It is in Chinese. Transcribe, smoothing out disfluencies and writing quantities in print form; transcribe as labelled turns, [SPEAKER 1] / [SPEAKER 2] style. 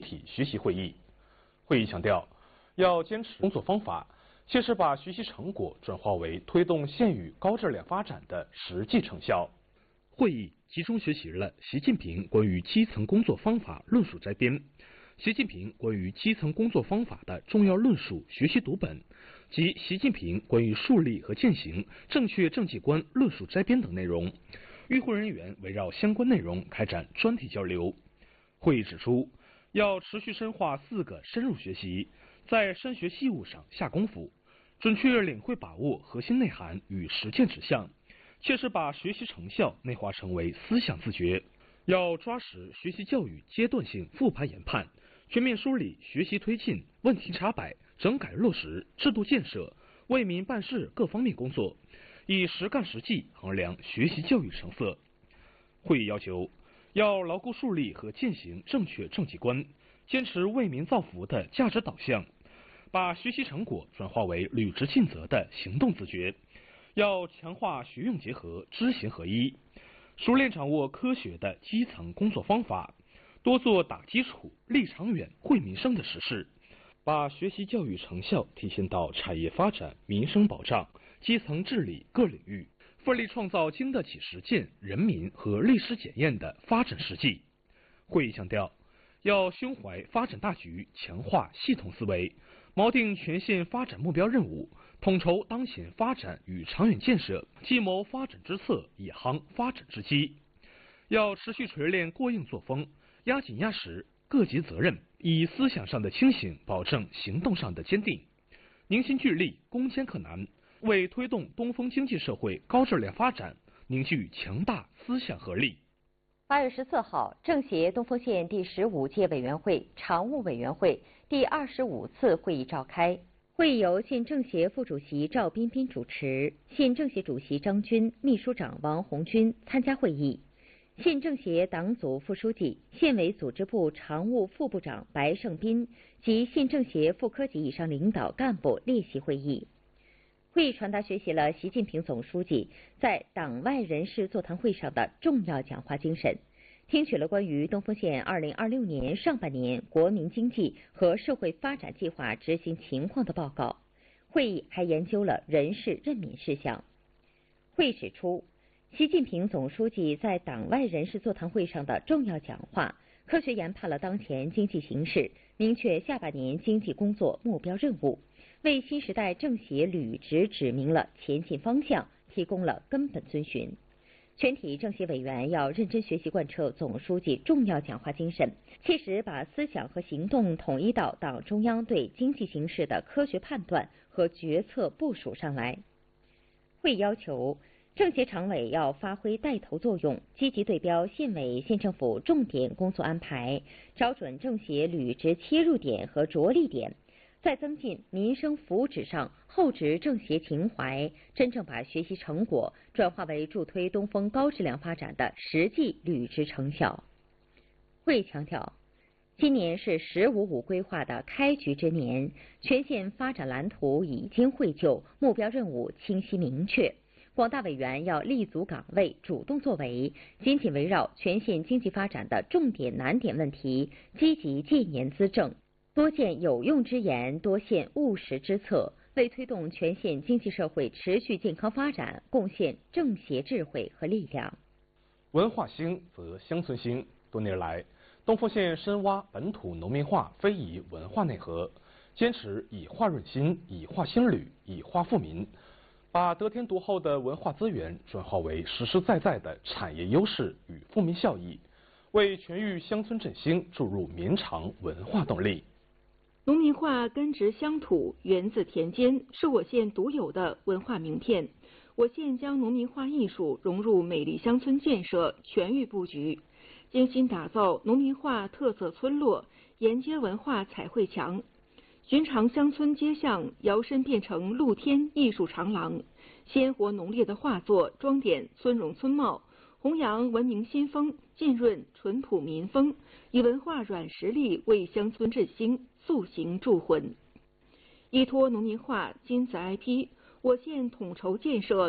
[SPEAKER 1] 体学习会议。会议强调，要坚持工作方法，切实把学习成果转化为推动县域高质量发展的实际成效。会议集中学习了习近平关于基层工作方法论述摘编、习近平关于基层工作方法的重要论述学习读本及习近平关于树立和践行正确政绩观论述摘编等内容。与会人员围绕相关内容开展专题交流。会议指出，要持续深化4个深入学习，在深学细务上下功夫，准确领会把握核心内涵与实践指向，切实把学习成效内化成为思想自觉。要抓实学习教育阶段性复盘研判，全面梳理学习推进、问题查摆、整改落实、制度建设、为民办事各方面工作，以实干实际衡量学习教育成色。会议要求，要牢固树立和践行正确政绩观，坚持为民造福的价值导向，把学习成果转化为履职尽责的行动自觉。要强化学用结合、知行合一，熟练掌握科学的基层工作方法，多做打基础、立长远、惠民生的实事，把学习教育成效体现到产业发展、民生保障、基层治理各领域，奋力创造经得起实践、人民和历史检验的发展实际。会议强调，要胸怀发展大局，强化系统思维，锚定全县发展目标任务，统筹当前发展与长远建设，计谋发展之策，以夯发展之基。要持续锤炼过硬作风，压紧压实各级责任，以思想上的清醒保证行动上的坚定，凝心聚力，攻坚克难，为推动东风经济社会高质量发展凝聚强大思想合力。
[SPEAKER 2] 8月14号，政协东丰县第15届委员会常务委员会第25次会议召开。会议由县政协副主席赵彬彬主持，县政协主席张军、秘书长王红军参加会议。县政协党组副书记、县委组织部常务副部长白胜斌及县政协副科级以上领导干部列席会议。会议传达学习了习近平总书记在党外人士座谈会上的重要讲话精神，听取了关于东丰县2026年上半年国民经济和社会发展计划执行情况的报告。会议还研究了人事任免事项。会议指出，习近平总书记在党外人士座谈会上的重要讲话，科学研判了当前经济形势，明确下半年经济工作目标任务，为新时代政协履职指明了前进方向，提供了根本遵循。全体政协委员要认真学习贯彻总书记重要讲话精神，切实把思想和行动统一到党中央对经济形势的科学判断和决策部署上来。会议要求，政协常委要发挥带头作用，积极对标县委县政府重点工作安排，找准政协履职切入点和着力点，在增进民生福祉上厚植政协情怀，真正把学习成果转化为助推东风高质量发展的实际履职成效。会议强调，今年是“十五五”规划的开局之年，全县发展蓝图已经绘就，目标任务清晰明确。广大委员要立足岗位，主动作为，紧紧围绕全县经济发展的重点难点问题，积极建言资政，多建有用之言，多献务实之策，为推动全县经济社会持续健康发展贡献政协智慧和力量。
[SPEAKER 1] 文化兴则乡村兴。多年来，东丰县深挖本土农民化非遗文化内核，坚持以化润心、以化兴旅、以化富民，把得天独厚的文化资源转化为实实在在的产业优势与富民效益，为全域乡村振兴注入绵长文化动力。
[SPEAKER 3] 农民画根植乡土，源自田间，是我县独有的文化名片。我县将农民画艺术融入美丽乡村建设全域布局，精心打造农民画特色村落，沿街文化彩绘墙。寻常乡村街巷摇身变成露天艺术长廊，鲜活浓烈的画作装点村容村貌，弘扬文明新风，浸润淳朴民风，以文化软实力为乡村振兴塑形铸魂。依托农民画金子 IP， 我县统筹建设